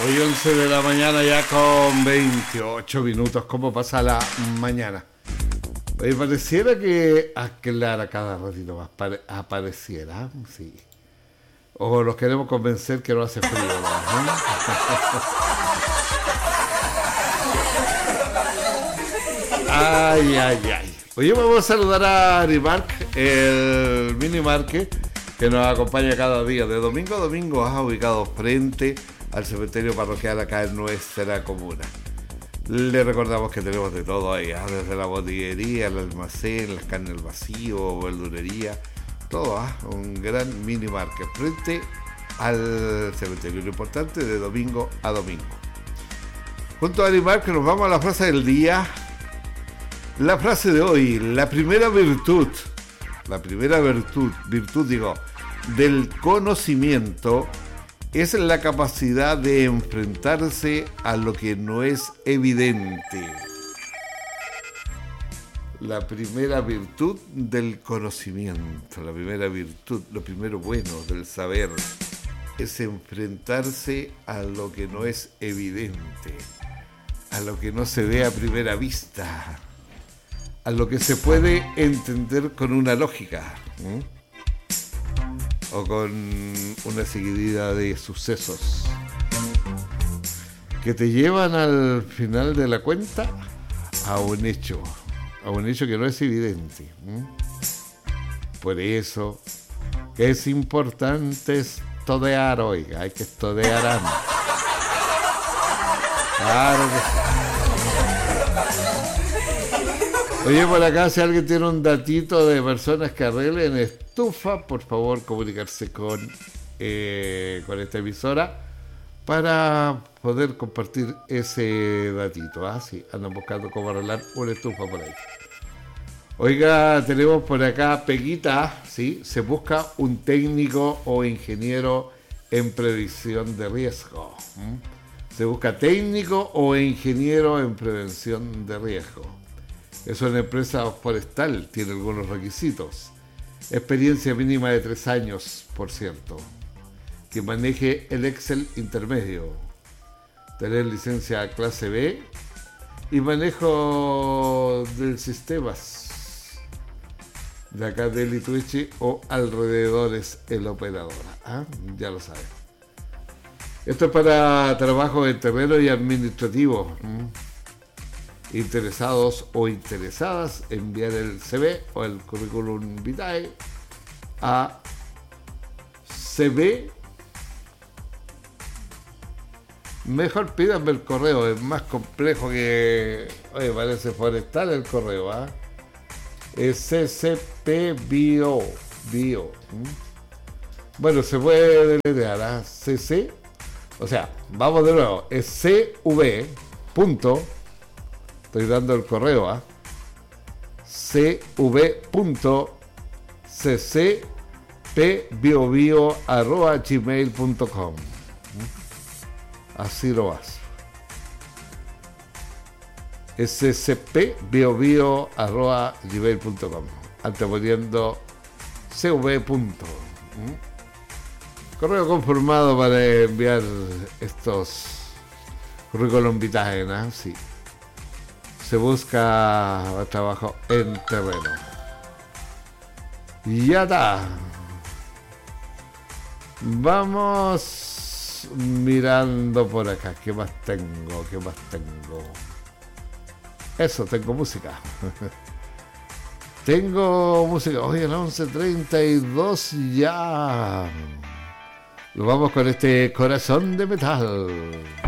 Hoy 11 de la mañana ya con 28 minutos. ¿Cómo pasa la mañana? Oye, pareciera que aclara cada ratito más. Apareciera, sí. O los queremos convencer que no hace frío, ¿no? Ay, ay, ay. Oye, vamos a saludar a Arimark, el mini market que nos acompaña cada día. De domingo a domingo, ubicado frente al cementerio parroquial acá en nuestra comuna. Le recordamos que tenemos de todo ahí, desde la botillería, el almacén, las carnes al vacío, verdulería, todo, un gran mini market frente al cementerio. Lo importante de domingo a domingo. Junto a Arimark nos vamos a la frase del día. La frase de hoy, la primera virtud del conocimiento es la capacidad de enfrentarse a lo que no es evidente. La primera virtud del conocimiento, la primera virtud, lo primero bueno del saber, es enfrentarse a lo que no es evidente, a lo que no se ve a primera vista, a lo que se puede entender con una lógica, o con una seguidilla de sucesos que te llevan al final de la cuenta a un hecho que no es evidente. Por eso que es importante estudiar, oiga, hay que estudiar antes. Claro que sí. Oye, por acá, si alguien tiene un datito de personas que arreglen estufa, por favor comunicarse con esta emisora para poder compartir ese datito. Sí, andan buscando cómo arreglar una estufa por ahí. Oiga, tenemos por acá Peguita, ¿sí? Se busca un técnico o ingeniero en previsión de riesgo. Se busca técnico o ingeniero en prevención de riesgo. Es una empresa forestal, tiene algunos requisitos. Experiencia mínima de 3 años, por cierto. Que maneje el Excel intermedio. Tener licencia clase B y manejo del sistemas de acá de Lituichi o alrededores el operador. Ya lo saben. Esto es para trabajo de terreno y administrativo. Interesados o interesadas, enviar el CV o el currículum vitae a CV. Mejor pídanme el correo, es más complejo que... Oye, parece forestal el correo, Es CCP Bio. Bueno, se puede deletrear, CC. O sea, vamos de nuevo, es CV. Estoy dando el correo, cv.ccpbiobio@gmail.com. Así lo vas. scpbiobio@gmail.com. Anteponiendo cv. Correo conformado para enviar estos currículum vitae, sí. Se busca trabajo en terreno. Ya está. Vamos mirando por acá. ¿Qué más tengo? Eso, tengo música. Tengo música. Hoy a las 11:32 ya. Nos vamos con este corazón de metal.